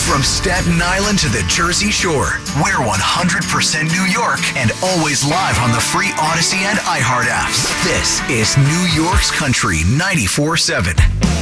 From Staten Island to the Jersey Shore, we're 100% New York and always live on the free Odyssey and iHeart apps. This is New York's Country 94.7.